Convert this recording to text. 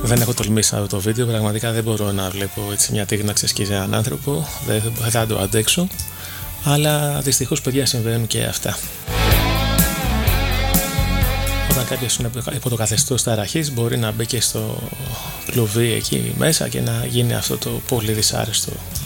Δεν έχω τολμήσει να δω το βίντεο, πραγματικά δεν μπορώ να βλέπω έτσι μια τίγνα να ξεσκίζει έναν άνθρωπο, δεν θα το αντέξω, αλλά δυστυχώς παιδιά συμβαίνουν και αυτά. Όταν κάποιος είναι υπό το καθεστώς ταραχής μπορεί να μπει και στο κλουβί εκεί μέσα και να γίνει αυτό το πολύ δυσάρεστο